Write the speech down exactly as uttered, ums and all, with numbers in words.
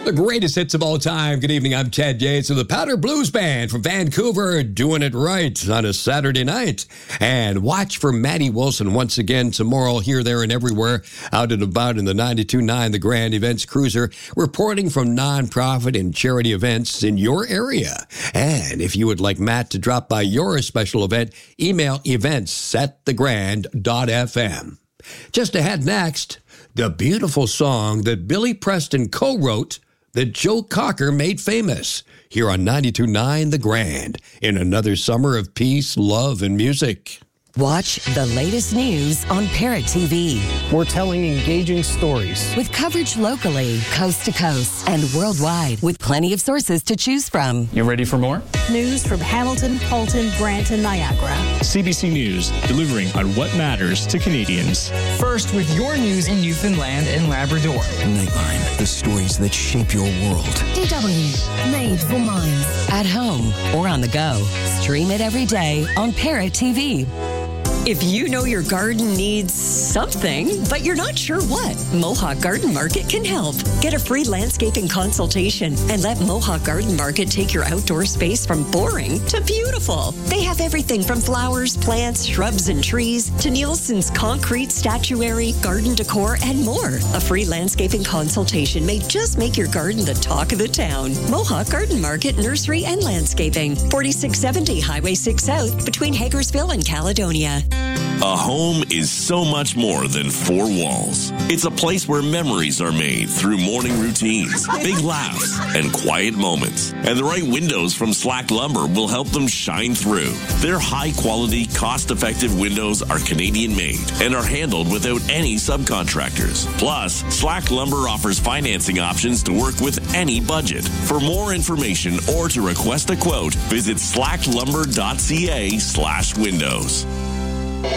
The greatest hits of all time. Good evening, I'm Chad Yates of the Powder Blues Band from Vancouver, doing it right on a Saturday night. And watch for Maddie Wilson once again tomorrow, here, there, and everywhere, out and about in the ninety-two point nine The Grand Events Cruiser, reporting from nonprofit and charity events in your area. And if you would like Matt to drop by your special event, email events at the grand dot f m. Just ahead next, the beautiful song that Billy Preston co-wrote that Joe Cocker made famous, here on ninety-two point nine The Grand, in another summer of peace, love, and music. Watch the latest news on Parrot T V. We're telling engaging stories. With coverage locally, coast to coast, and worldwide, with plenty of sources to choose from. You ready for more? News from Hamilton, Fulton, Brant, and Niagara. C B C News, delivering on what matters to Canadians. First, with your news in Newfoundland and Labrador. Nightline, the stories that shape your world. D W, made for minds. At home or on the go. Stream it every day on Parrot T V. If you know your garden needs something, but you're not sure what, Mohawk Garden Market can help. Get a free landscaping consultation and let Mohawk Garden Market take your outdoor space from boring to beautiful. They have everything from flowers, plants, shrubs, and trees to Nielsen's concrete, statuary, garden decor, and more. A free landscaping consultation may just make your garden the talk of the town. Mohawk Garden Market, Nursery, and Landscaping. forty-six seventy Highway six South between Hagersville and Caledonia. A home is so much more than four walls. It's a place where memories are made through morning routines, big laughs, and quiet moments. And the right windows from Slack Lumber will help them shine through. Their high-quality, cost-effective windows are Canadian-made and are handled without any subcontractors. Plus, Slack Lumber offers financing options to work with any budget. For more information or to request a quote, visit slacklumber dot c a slash windows.